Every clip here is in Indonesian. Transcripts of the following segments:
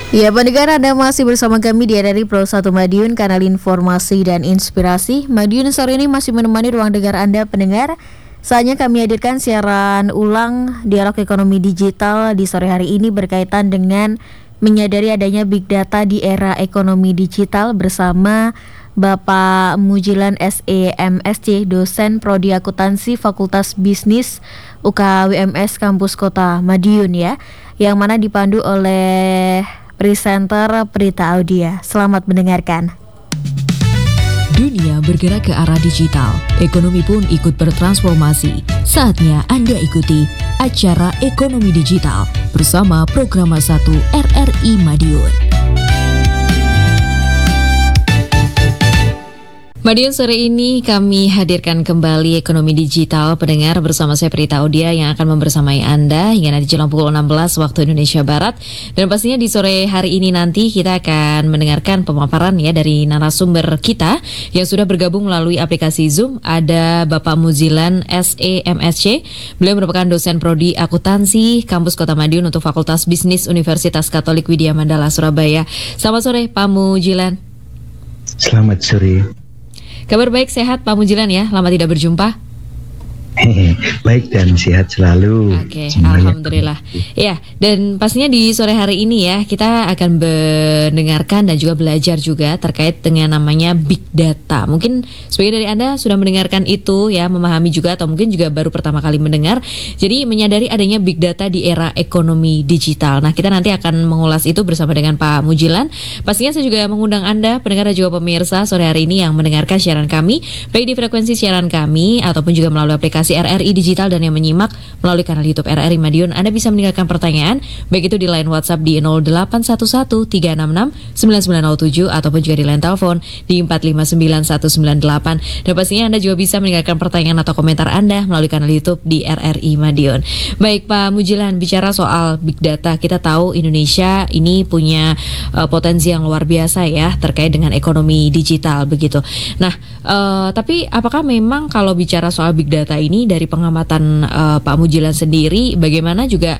Ya, pendengar, Anda masih bersama kami di RRI Pro 1 Madiun, kanal informasi dan inspirasi. Madiun sore ini masih menemani ruang dengar Anda, pendengar. Saatnya kami hadirkan siaran ulang dialog ekonomi digital di sore hari ini berkaitan dengan menyadari adanya big data di era ekonomi digital bersama Bapak Mujilan SEMSC, dosen Prodi Akuntansi Fakultas Bisnis UKWMS Kampus Kota Madiun ya, yang mana dipandu oleh presenter Prita Audia. Selamat mendengarkan. Dunia bergerak ke arah digital, ekonomi pun ikut bertransformasi. Saatnya Anda ikuti acara Ekonomi Digital bersama Programa 1 RRI Madiun. Madiun sore ini kami hadirkan kembali Ekonomi Digital, pendengar, bersama saya Prita Audia yang akan membersamai Anda hingga nanti jelang pukul 16 waktu Indonesia Barat. Dan pastinya di sore hari ini nanti kita akan mendengarkan pemaparan ya dari narasumber kita yang sudah bergabung melalui aplikasi Zoom. Ada Bapak Mujilan SEMSC. Beliau merupakan dosen Prodi Akuntansi Kampus Kota Madiun untuk Fakultas Bisnis Universitas Katolik Widya Mandala Surabaya. Selamat sore Pak Mujilan. Selamat sore. Kabar baik, sehat Pak Mujilan ya, lama tidak berjumpa. Baik dan sehat selalu. Oke, alhamdulillah. Ya, dan pastinya di sore hari ini ya kita akan mendengarkan dan juga belajar juga terkait dengan namanya big data. Mungkin sebagian dari Anda sudah mendengarkan itu ya, memahami juga atau mungkin juga baru pertama kali mendengar. Jadi menyadari adanya big data di era ekonomi digital. Nah, kita nanti akan mengulas itu bersama dengan Pak Mujilan. Pastinya saya juga mengundang Anda pendengar dan juga pemirsa sore hari ini yang mendengarkan siaran kami baik di frekuensi siaran kami ataupun juga melalui aplikasi RRI Digital, dan yang menyimak melalui kanal YouTube RRI Madiun. Anda bisa meninggalkan pertanyaan baik itu di line WhatsApp di 0811-366-9907 ataupun juga di line telepon di 459-198. Dan pastinya Anda juga bisa meninggalkan pertanyaan atau komentar Anda melalui kanal YouTube di RRI Madiun. Baik Pak Mujilan, bicara soal big data, kita tahu Indonesia ini punya potensi yang luar biasa ya terkait dengan ekonomi digital begitu. Nah, tapi apakah memang kalau bicara soal big data ini dari pengamatan Pak Mujilan sendiri, bagaimana juga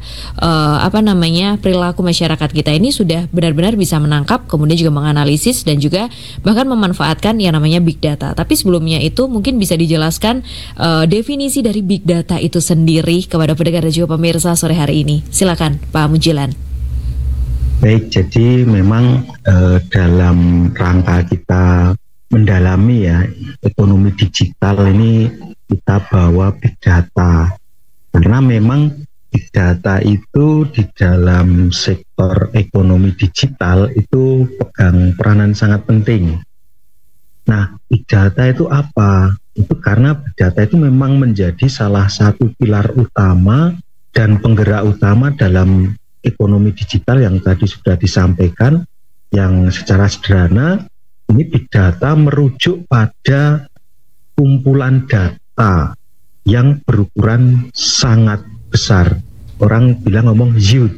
perilaku masyarakat kita ini sudah benar-benar bisa menangkap, kemudian juga menganalisis dan juga bahkan memanfaatkan yang namanya big data. Tapi sebelumnya itu mungkin bisa dijelaskan definisi dari big data itu sendiri kepada pendengar dan juga pemirsa sore hari ini. Silakan Pak Mujilan. Baik, jadi memang dalam rangka kita mendalami ya ekonomi digital ini, kita bawa big data karena memang big data itu di dalam sektor ekonomi digital itu pegang peranan sangat penting. Nah, big data itu apa? Itu karena big data itu memang menjadi salah satu pilar utama dan penggerak utama dalam ekonomi digital yang tadi sudah disampaikan, yang secara sederhana ini big data merujuk pada kumpulan data yang berukuran sangat besar. Orang bilang ngomong huge,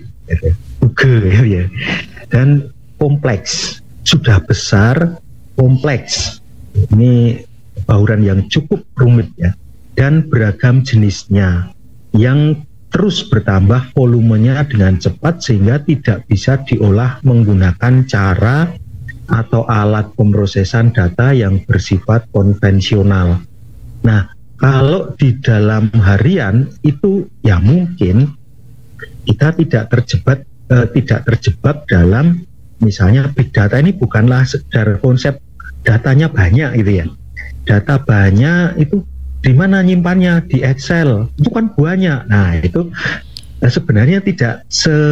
ya. Dan kompleks. Sudah besar, kompleks. Ini bauran yang cukup rumit ya. Dan beragam jenisnya yang terus bertambah volumenya dengan cepat sehingga tidak bisa diolah menggunakan cara atau alat pemrosesan data yang bersifat konvensional. Nah, kalau di dalam harian itu ya mungkin kita tidak terjebak dalam misalnya big data ini bukanlah sekedar konsep datanya banyak gitu ya. Data banyak itu di mana nyimpannya? Di Excel. Itu kan banyak. Nah, itu sebenarnya tidak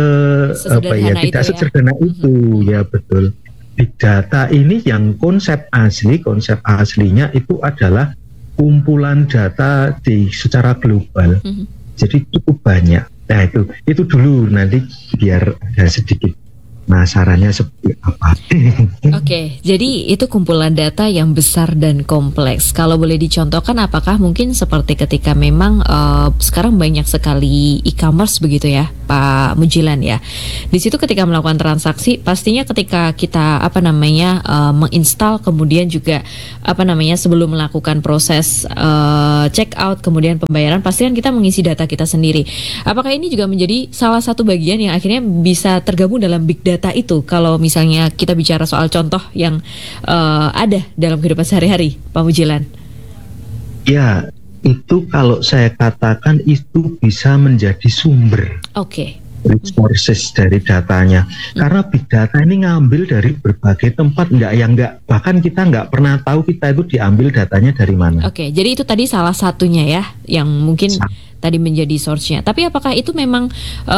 sesederhana itu ya, betul. Big data ini yang konsep aslinya itu adalah kumpulan data secara global. Jadi cukup banyak. Nah, itu dulu, nanti biar ada sedikit sarannya seperti apa. Oke, jadi itu kumpulan data yang besar dan kompleks. Kalau boleh dicontohkan, apakah mungkin seperti ketika memang sekarang banyak sekali e-commerce begitu ya, Pak Mujilan ya. Di situ ketika melakukan transaksi, pastinya ketika kita menginstal, kemudian juga sebelum melakukan proses check out kemudian pembayaran, pasti kan kita mengisi data kita sendiri. Apakah ini juga menjadi salah satu bagian yang akhirnya bisa tergabung dalam big data data itu kalau misalnya kita bicara soal contoh yang ada dalam kehidupan sehari-hari, Pak Mujilan? Ya, itu kalau saya katakan itu bisa menjadi sumber. Oke. Resources dari datanya, karena big data ini ngambil dari berbagai tempat, bahkan kita nggak pernah tahu kita itu diambil datanya dari mana. Oke, jadi itu tadi salah satunya ya, yang mungkin tadi menjadi source-nya. Tapi apakah itu memang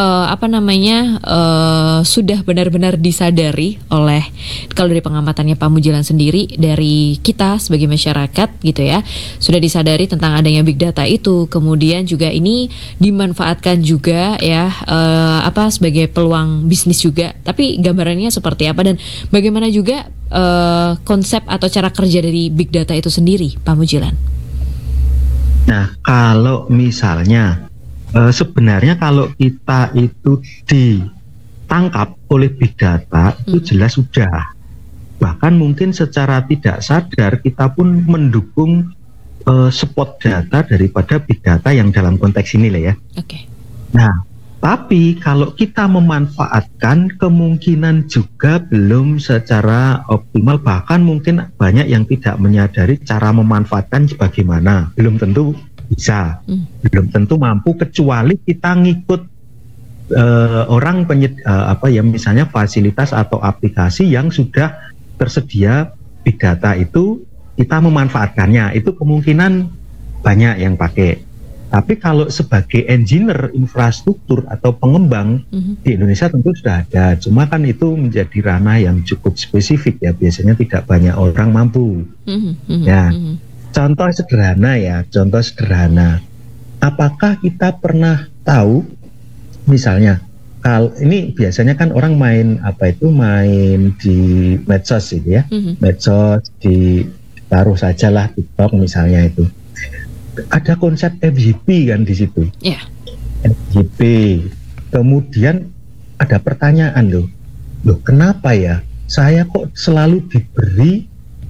sudah benar-benar disadari oleh, kalau dari pengamatannya Pak Mujilan sendiri, dari kita sebagai masyarakat gitu ya, sudah disadari tentang adanya big data itu, kemudian juga ini dimanfaatkan juga ya sebagai peluang bisnis juga. Tapi gambarannya seperti apa dan bagaimana juga konsep atau cara kerja dari big data itu sendiri, Pak Mujilan? Nah, kalau misalnya sebenarnya kalau kita itu ditangkap oleh big data, itu jelas sudah. Bahkan mungkin secara tidak sadar kita pun mendukung spot data daripada big data yang dalam konteks ini lah ya. Oke. Nah, tapi kalau kita memanfaatkan, kemungkinan juga belum secara optimal, bahkan mungkin banyak yang tidak menyadari cara memanfaatkan bagaimana. Belum tentu bisa, belum tentu mampu, kecuali kita ngikut orang misalnya fasilitas atau aplikasi yang sudah tersedia big data itu, kita memanfaatkannya, itu kemungkinan banyak yang pakai. Tapi kalau sebagai engineer infrastruktur atau pengembang di Indonesia tentu sudah ada. Cuma kan itu menjadi ranah yang cukup spesifik ya. Biasanya tidak banyak orang mampu. Ya, contoh sederhana. Apakah kita pernah tahu, misalnya, kalau ini biasanya kan orang main di medsos gitu ya. Medsos ditaruh sajalah TikTok misalnya itu. Ada konsep FYP kan di situ. Yeah. FYP. Kemudian ada pertanyaan loh, kenapa ya saya kok selalu diberi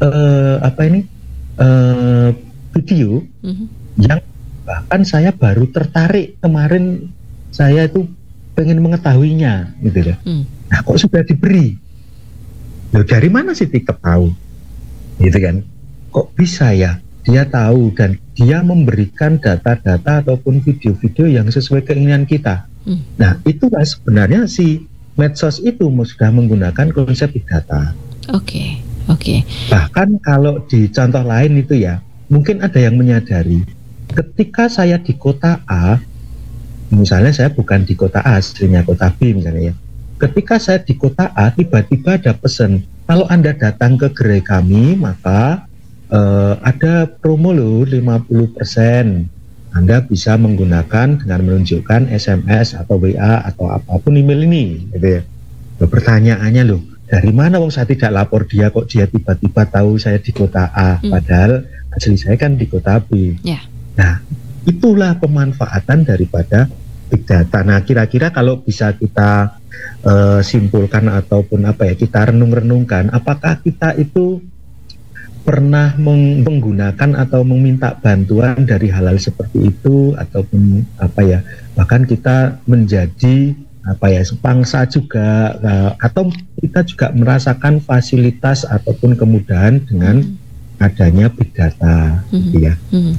video yang bahkan saya baru tertarik kemarin, saya itu pengen mengetahuinya gitu ya. Nah, kok sudah diberi? Loh, dari mana sih TikTok tahu? Gitu kan? Kok bisa ya? Dia tahu dan dia memberikan data-data ataupun video-video yang sesuai keinginan kita. Nah, itulah sebenarnya si medsos itu sudah menggunakan konsep big data. Oke. Bahkan kalau di contoh lain itu ya, mungkin ada yang menyadari, ketika saya di kota A, misalnya saya bukan di kota A, aslinya kota B misalnya ya. Ketika saya di kota A, tiba-tiba ada pesan, kalau Anda datang ke gerai kami, maka ada promo loh 50%. Anda bisa menggunakan dengan menunjukkan SMS atau WA atau apapun email ini gitu ya. Pertanyaannya loh, dari mana saya tidak lapor dia, kok dia tiba-tiba tahu saya di kota A, padahal asli saya kan di kota B. Nah, itulah pemanfaatan daripada big data. Nah, kira-kira kalau bisa kita simpulkan ataupun kita renung-renungkan, apakah kita itu pernah menggunakan atau meminta bantuan dari hal-hal seperti itu, ataupun bahkan kita menjadi sepangsa juga, atau kita juga merasakan fasilitas ataupun kemudahan dengan adanya big data gitu ya.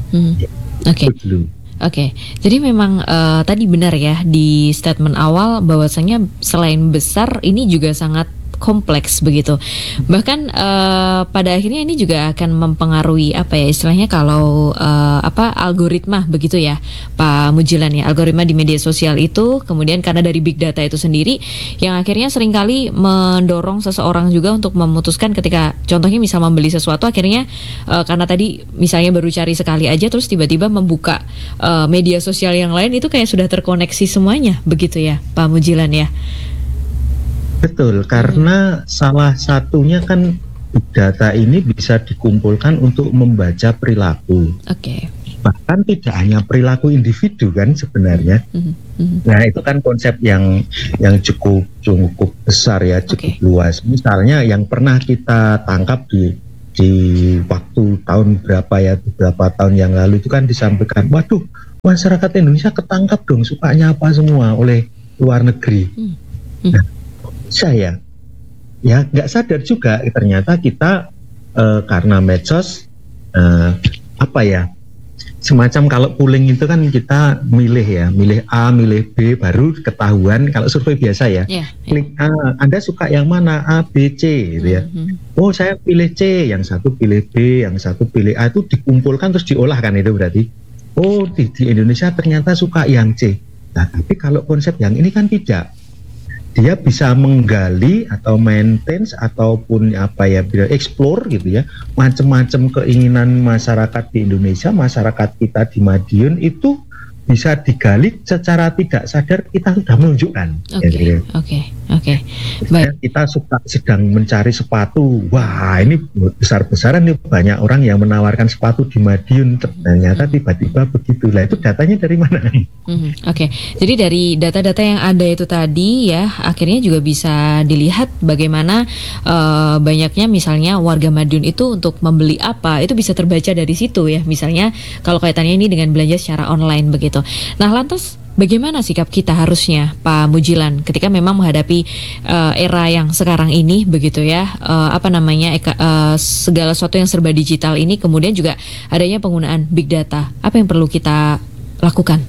Oke, jadi memang tadi benar ya di statement awal bahwasanya selain besar ini juga sangat kompleks begitu. Bahkan pada akhirnya ini juga akan mempengaruhi istilahnya kalau algoritma begitu ya, Pak Mujilan ya, algoritma di media sosial itu, kemudian karena dari big data itu sendiri yang akhirnya seringkali mendorong seseorang juga untuk memutuskan ketika contohnya misal membeli sesuatu, akhirnya karena tadi misalnya baru cari sekali aja terus tiba-tiba membuka media sosial yang lain, itu kayak sudah terkoneksi semuanya begitu ya, Pak Mujilan ya. Betul, karena salah satunya kan big data ini bisa dikumpulkan untuk membaca perilaku. Bahkan tidak hanya perilaku individu kan sebenarnya. Nah, itu kan konsep yang cukup besar ya, cukup luas. Misalnya yang pernah kita tangkap di waktu tahun beberapa tahun yang lalu itu kan disampaikan, waduh, masyarakat Indonesia ketangkap dong sukanya apa semua oleh luar negeri. Nah, saya ya nggak sadar juga ternyata kita karena medsos apa ya, semacam kalau polling itu kan kita milih A, milih B, baru ketahuan kalau survei biasa ya. Klik A, Anda suka yang mana, A, B, C gitu ya. Oh saya pilih C, yang satu pilih B, yang satu pilih A, itu dikumpulkan terus diolah kan itu berarti. Oh di Indonesia ternyata suka yang C. Nah tapi kalau konsep yang ini kan tidak. Dia bisa menggali atau maintain ataupun explore gitu ya, macam-macam keinginan masyarakat di Indonesia, masyarakat kita di Madiun itu bisa digali secara tidak sadar, kita sudah menunjukkan. Oke. Baik. Kita sedang mencari sepatu, wah ini besar-besaran nih, banyak orang yang menawarkan sepatu di Madiun, ternyata tiba-tiba begitulah. Itu datanya dari mana? Oke. Jadi dari data-data yang ada itu tadi ya, akhirnya juga bisa dilihat bagaimana banyaknya misalnya warga Madiun itu untuk membeli apa, itu bisa terbaca dari situ ya. Misalnya kalau kaitannya ini dengan belanja secara online begitu. Nah lantas bagaimana sikap kita harusnya Pak Mujilan ketika memang menghadapi era yang sekarang ini begitu ya, segala sesuatu yang serba digital ini, kemudian juga adanya penggunaan big data, apa yang perlu kita lakukan?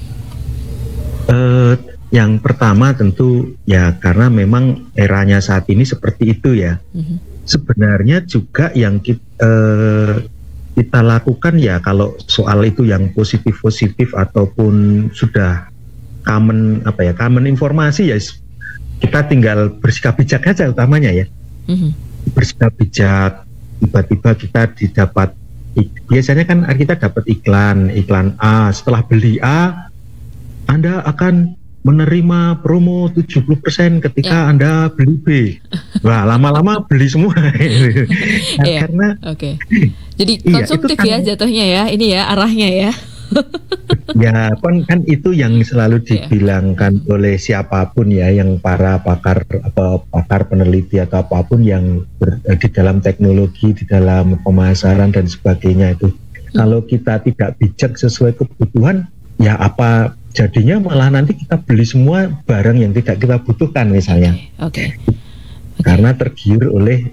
Yang pertama tentu ya karena memang eranya saat ini seperti itu ya. Sebenarnya juga yang kita lakukan ya, kalau soal itu yang positif ataupun sudah common informasi ya, kita tinggal bersikap bijak aja utamanya ya. Bersikap bijak. Tiba-tiba kita biasanya kan kita dapat iklan A, setelah beli A Anda akan menerima promo 70% ketika Anda beli B. Wah, lama-lama beli semua. Karena jadi konsumtif ya jatuhnya ya, ini ya arahnya ya. Ya kan itu yang selalu dibilangkan oleh siapapun ya, yang para pakar peneliti atau apapun yang di dalam teknologi, di dalam pemasaran dan sebagainya itu. Kalau kita tidak bijak sesuai kebutuhan, ya apa jadinya malah nanti kita beli semua barang yang tidak kita butuhkan misalnya. Karena tergiur oleh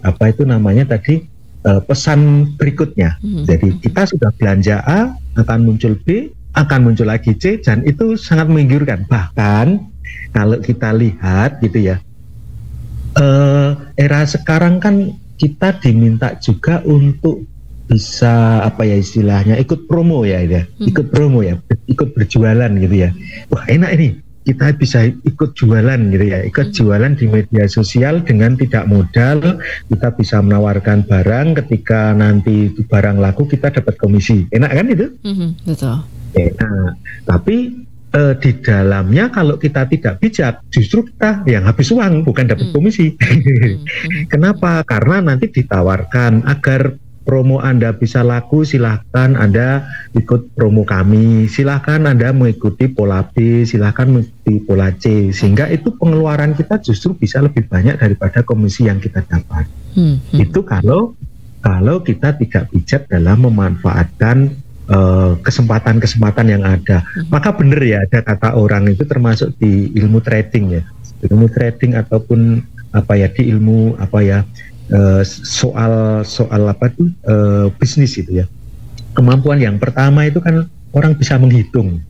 pesan berikutnya. Jadi kita sudah belanja A, akan muncul B, akan muncul lagi C, dan itu sangat menggiurkan. Bahkan kalau kita lihat gitu ya, era sekarang kan kita diminta juga untuk bisa ikut promo ya, ikut berjualan gitu ya. Wah enak ini, kita bisa ikut jualan gitu ya, ikut jualan di media sosial dengan tidak modal, kita bisa menawarkan barang, ketika nanti itu barang laku kita dapat komisi, enak kan itu? Betul. Nah, tapi di dalamnya kalau kita tidak bijak, justru kita yang habis uang, bukan dapat komisi. Kenapa? Karena nanti ditawarkan agar promo Anda bisa laku, silahkan Anda ikut promo kami, silahkan Anda mengikuti pola B, silahkan mengikuti pola C, sehingga itu pengeluaran kita justru bisa lebih banyak daripada komisi yang kita dapat. Itu kalau kita tidak bijak dalam memanfaatkan kesempatan-kesempatan yang ada. Maka benar ya, ada kata orang itu termasuk di ilmu trading ya, ilmu trading ataupun di ilmu soal bisnis itu ya. Kemampuan yang pertama itu kan orang bisa menghitung.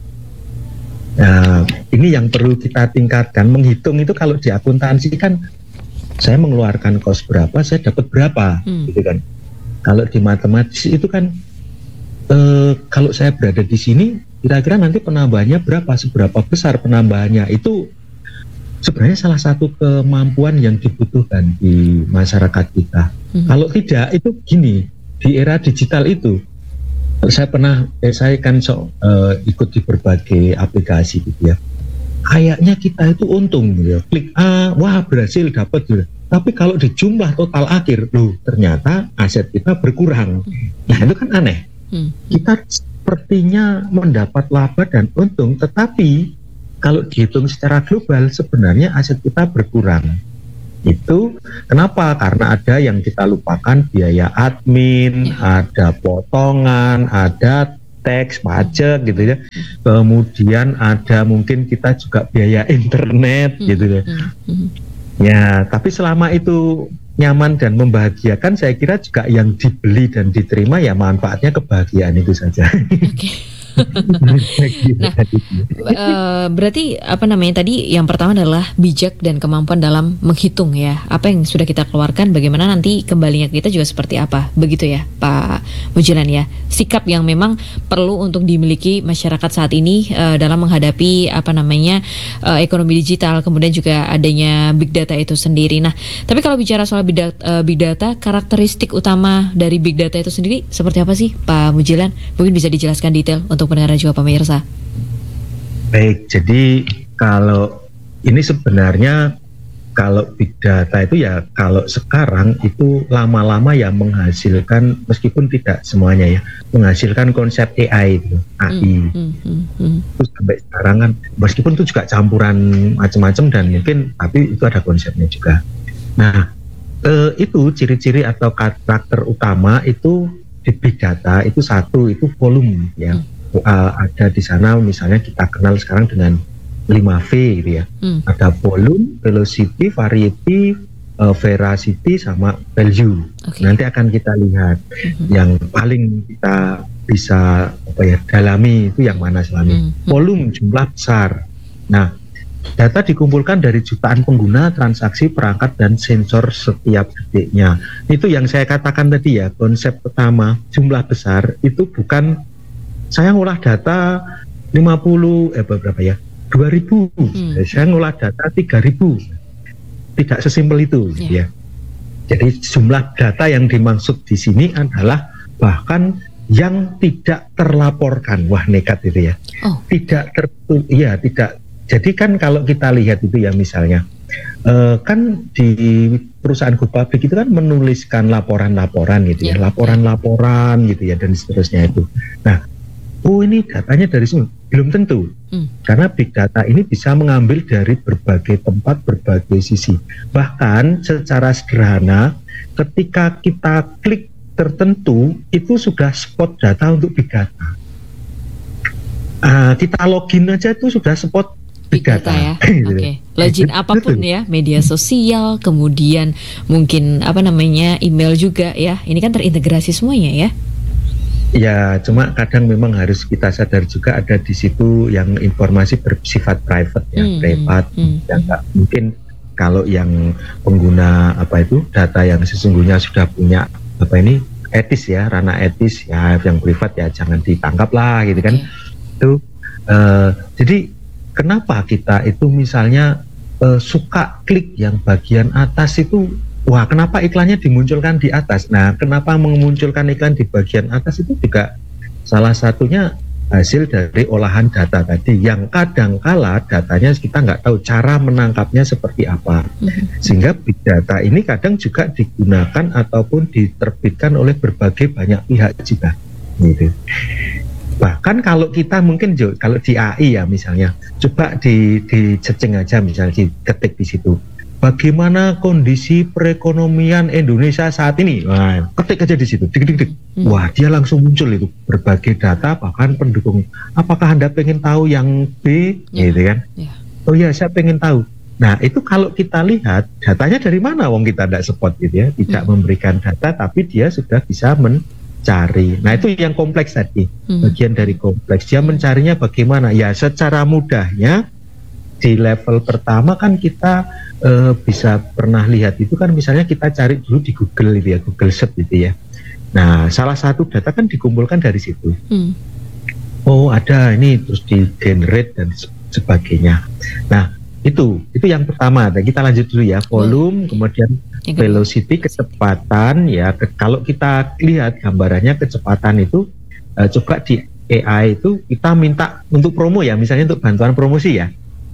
Nah, ini yang perlu kita tingkatkan. Menghitung itu kalau di akuntansi kan saya mengeluarkan kos berapa, saya dapat berapa, gitu kan. Kalau di matematis itu kan kalau saya berada di sini, kira-kira nanti penambahannya berapa, seberapa besar penambahannya. Itu sebenarnya salah satu kemampuan yang dibutuhkan di masyarakat kita. Kalau tidak, itu gini, di era digital itu, saya kan ikut di berbagai aplikasi gitu ya. Kayaknya kita itu untung gitu ya. Klik A, wah berhasil dapat gitu. Tapi kalau di jumlah total akhir, ternyata aset kita berkurang. Nah itu kan aneh. Kita sepertinya mendapat laba dan untung, tetapi kalau dihitung secara global sebenarnya aset kita berkurang. Itu kenapa? Karena ada yang kita lupakan, biaya admin, ada potongan, ada tax, pajak gitu ya. Kemudian ada mungkin kita juga biaya internet gitu ya. Ya, tapi selama itu nyaman dan membahagiakan, saya kira juga yang dibeli dan diterima ya manfaatnya kebahagiaan itu saja. Nah, berarti apa namanya tadi yang pertama adalah bijak dan kemampuan dalam menghitung ya apa yang sudah kita keluarkan, bagaimana nanti kembalinya kita juga seperti apa, begitu ya Pak Mujilan ya, sikap yang memang perlu untuk dimiliki masyarakat saat ini dalam menghadapi apa namanya ekonomi digital, kemudian juga adanya big data itu sendiri. Nah, tapi kalau bicara soal big data, karakteristik utama dari big data itu sendiri seperti apa sih Pak Mujilan? Mungkin bisa dijelaskan detail untuk pendengar dan juga pemirsa. Baik, jadi kalau ini sebenarnya kalau big data itu ya kalau sekarang itu lama-lama ya menghasilkan, meskipun tidak semuanya ya, menghasilkan konsep AI itu, AI. Terus sampai sekarang kan meskipun itu juga campuran macam-macam dan mungkin tapi itu ada konsepnya juga. Nah, itu ciri-ciri atau karakter utama itu di big data itu satu itu volume ya. Ada di sana misalnya kita kenal sekarang dengan 5V gitu ya. Ada volume, velocity, variety, veracity sama value. Nanti akan kita lihat yang paling kita bisa dalami itu yang mana selama volume, jumlah besar. Nah, data dikumpulkan dari jutaan pengguna, transaksi, perangkat dan sensor setiap detiknya. Itu yang saya katakan tadi ya, konsep pertama jumlah besar itu bukan saya ngolah data 50 berapa ya 2000 saya ngolah data 3000, tidak sesimpel itu ya. Jadi jumlah data yang dimaksud di sini adalah bahkan yang tidak terlaporkan. Wah, nekat itu ya. Tidak tidak. Jadi kan kalau kita lihat itu ya misalnya kan di perusahaan go public itu kan menuliskan laporan-laporan gitu ya, laporan-laporan gitu ya dan seterusnya itu. Nah, ini datanya dari sini, belum tentu. Karena big data ini bisa mengambil dari berbagai tempat, berbagai sisi. Bahkan secara sederhana, ketika kita klik tertentu, itu sudah spot data untuk big data. Kita login aja itu sudah spot big data ya. Login apapun ya, media sosial, kemudian mungkin apa namanya email juga ya. Ini kan terintegrasi semuanya ya. Ya, cuma kadang memang harus kita sadar juga ada di situ yang informasi bersifat private ya, privat. Yang nggak mungkin kalau yang pengguna data yang sesungguhnya sudah punya etis ya, ranah etis ya, yang privat ya jangan ditangkap lah gitu kan. Itu jadi kenapa kita itu misalnya suka klik yang bagian atas itu? Wah, kenapa iklannya dimunculkan di atas? Nah, kenapa memunculkan iklan di bagian atas itu juga salah satunya hasil dari olahan data tadi yang kadangkala datanya kita nggak tahu cara menangkapnya seperti apa. Sehingga big data ini kadang juga digunakan ataupun diterbitkan oleh berbagai banyak pihak juga. Gitu. Bahkan kalau kita mungkin kalau di AI ya misalnya, coba di searching aja misalnya diketik di situ. Bagaimana kondisi perekonomian Indonesia saat ini? Nah, ketik aja di situ, dik. Wah, dia langsung muncul itu berbagai data, bahkan pendukung. Apakah Anda pengen tahu yang B? Gitu kan? Oh ya, saya pengen tahu. Nah, itu kalau kita lihat datanya dari mana? Wong kita tidak spot gitu ya, tidak memberikan data, tapi dia sudah bisa mencari. Nah, itu yang kompleks tadi, bagian dari kompleks. Dia mencarinya bagaimana? Ya, secara mudahnya di level pertama kan kita bisa pernah lihat itu kan misalnya kita cari dulu di Google gitu ya, Google Search gitu ya. Nah, salah satu data kan dikumpulkan dari situ. Oh, ada ini terus di generate dan sebagainya. Nah, itu yang pertama. Nah, kita lanjut dulu ya, volume, kemudian velocity, kecepatan ya. Kalau kita lihat gambarannya kecepatan itu coba di AI itu kita minta untuk promo ya, misalnya untuk bantuan promosi ya.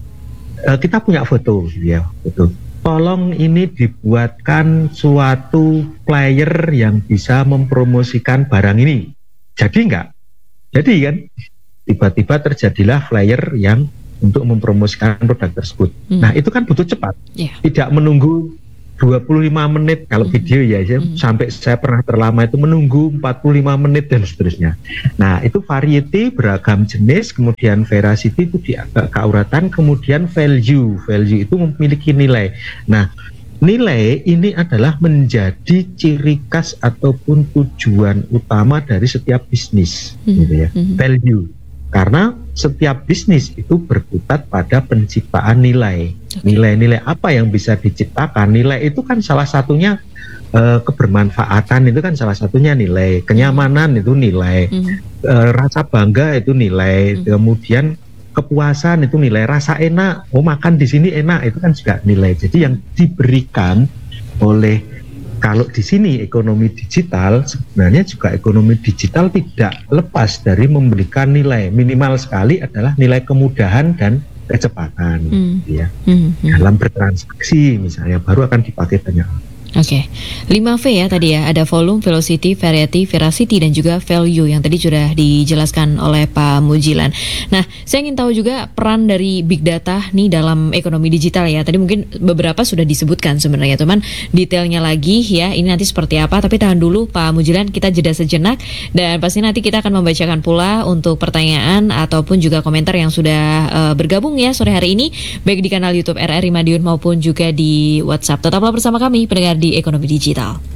Kita punya foto ya, foto. Tolong ini dibuatkan suatu flyer yang bisa mempromosikan barang ini. Jadi enggak? Jadi kan tiba-tiba terjadilah flyer yang untuk mempromosikan produk tersebut. Nah, itu kan butuh cepat. Tidak menunggu 25 menit kalau video ya, sampai saya pernah terlama itu menunggu 45 menit dan seterusnya. Nah, itu variety, beragam jenis, kemudian veracity itu di keauratan, kemudian value itu memiliki nilai. Nah, nilai ini adalah menjadi ciri khas ataupun tujuan utama dari setiap bisnis, gitu ya. Value, karena setiap bisnis itu berkutat pada penciptaan nilai. Nilai-nilai apa yang bisa diciptakan? Nilai itu kan salah satunya kebermanfaatan, itu kan salah satunya nilai. Kenyamanan itu nilai. Rasa bangga itu nilai. Kemudian kepuasan itu nilai. Rasa enak, makan di sini enak, itu kan juga nilai. Jadi yang diberikan oleh, kalau di sini ekonomi digital, sebenarnya juga ekonomi digital tidak lepas dari memberikan nilai. Minimal sekali adalah nilai kemudahan dan kecepatan, ya. Dalam bertransaksi misalnya, baru akan dipakai banyak. Oke, 5V ya tadi ya, ada volume, velocity, variety, veracity, dan juga value yang tadi sudah dijelaskan oleh Pak Mujilan. Nah, saya ingin tahu juga peran dari big data nih dalam ekonomi digital ya. Tadi mungkin beberapa sudah disebutkan sebenarnya, teman. Detailnya lagi ya, ini nanti seperti apa. Tapi tahan dulu Pak Mujilan, kita jeda sejenak. Dan pasti nanti kita akan membacakan pula untuk pertanyaan ataupun juga komentar yang sudah bergabung ya sore hari ini, baik di kanal YouTube RRI Madiun maupun juga di WhatsApp. Tetaplah bersama kami pendengar di Ekonomi Digital.